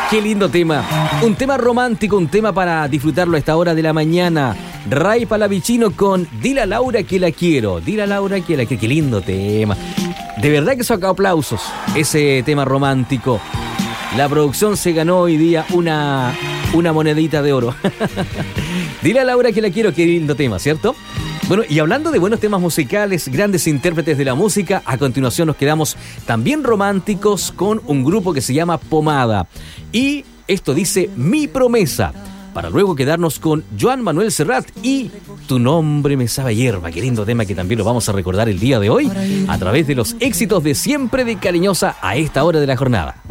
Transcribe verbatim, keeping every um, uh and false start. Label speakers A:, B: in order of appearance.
A: Qué lindo tema. Un tema romántico, un tema para disfrutarlo a esta hora de la mañana. Ray Palavicino con Dile a Laura que la quiero. Dile a Laura que la quiero. Qué lindo tema. De verdad que saca aplausos ese tema romántico. La producción se ganó hoy día una, una monedita de oro. Dile a Laura que la quiero. Qué lindo tema, ¿cierto? Bueno, y hablando de buenos temas musicales, grandes intérpretes de la música, a continuación nos quedamos también románticos con un grupo que se llama Pomada. Y esto dice Mi Promesa, para luego quedarnos con Joan Manuel Serrat y Tu Nombre Me Sabe a Hierba. Qué lindo tema que también lo vamos a recordar el día de hoy a través de los éxitos de Siempre de Cariñosa a esta hora de la jornada.